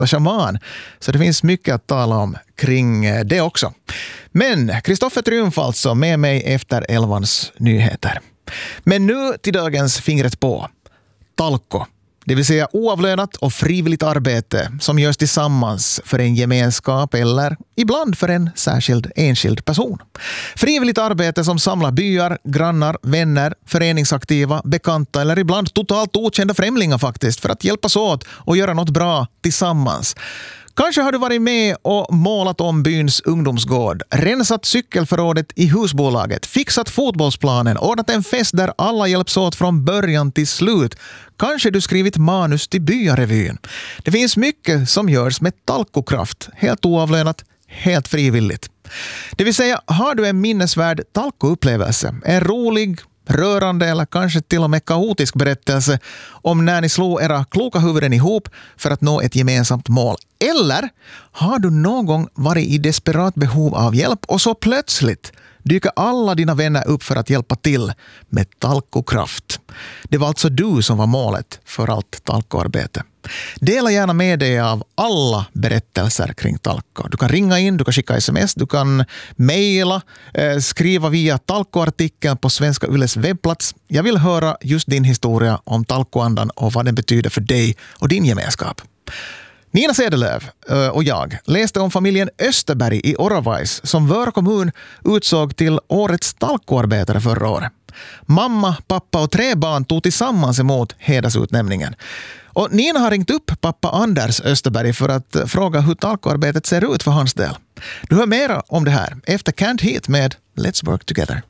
shaman. Så det finns mycket att tala om kring det också. Men Kristoffer Triumf alltså med mig efter 11:s nyheter. Men nu till dagens fingret på. Talko. Det vill säga oavlönat och frivilligt arbete som görs tillsammans för en gemenskap eller ibland för en särskild enskild person. Frivilligt arbete som samlar byar, grannar, vänner, föreningsaktiva, bekanta eller ibland totalt okända främlingar faktiskt för att hjälpas åt och göra något bra tillsammans. Kanske har du varit med och målat om byns ungdomsgård, rensat cykelförrådet i husbolaget, fixat fotbollsplanen, ordnat en fest där alla hjälps åt från början till slut. Kanske du skrivit manus till byarevyn. Det finns mycket som görs med talkokraft, helt oavlönat, helt frivilligt. Det vill säga, har du en minnesvärd talkoupplevelse, en rolig, rörande eller kanske till och med kaotisk berättelse om när ni slog era kloka huvuden ihop för att nå ett gemensamt mål. Eller har du någon gång varit i desperat behov av hjälp och så plötsligt dyker alla dina vänner upp för att hjälpa till med talkokraft. Det var alltså du som var målet för allt talkoarbete. Dela gärna med dig av alla berättelser kring talko. Du kan ringa in, du kan skicka sms, du kan mejla, skriva via talkoartikeln på Svenska Yles webbplats. Jag vill höra just din historia om talkoandan och vad den betyder för dig och din gemenskap. Nina Sedelöv och jag läste om familjen Österberg i Oravais som Vör kommun utsåg till årets talkoarbetare förra året. Mamma, pappa och 3 barn tog tillsammans emot hedersutnämningen. Och Nina har ringt upp pappa Anders Österberg för att fråga hur talkoarbetet ser ut för hans del. Du hör mera om det här efter Can't Heat med Let's Work Together.